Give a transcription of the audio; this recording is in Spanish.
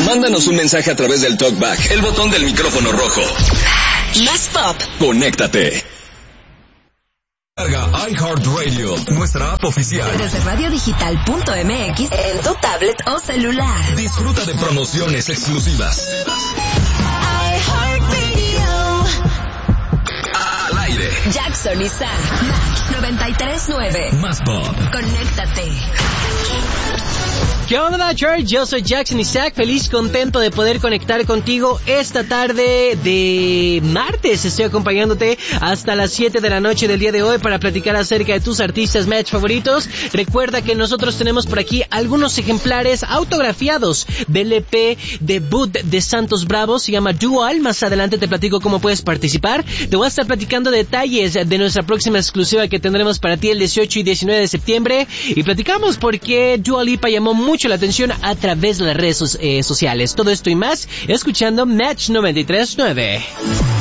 Mándanos un mensaje a través del TalkBack, el botón del micrófono rojo. Más pop. Conéctate. Carga iHeartRadio, nuestra app oficial. Desde radiodigital.mx en tu tablet o celular. Disfruta de promociones exclusivas. iHeartRadio. Al aire. Jackson y Sarah. Match 93.9. Más pop. Conéctate. ¿Qué onda, Church? Yo soy Jackson Isaac, feliz, contento de poder conectar contigo esta tarde de martes. Estoy acompañándote hasta las 7 de la noche del día de hoy para platicar acerca de tus artistas match favoritos. Recuerda que nosotros tenemos por aquí algunos ejemplares autografiados del EP debut de Santos Bravo, se llama Dual. Más adelante te platico cómo puedes participar. Te voy a estar platicando detalles de nuestra próxima exclusiva que tendremos para ti el 18 y 19 de septiembre. Y platicamos por qué Dua Lipa llamó mucho la atención a través de las redes sociales. Todo esto y más, escuchando Match 93.9.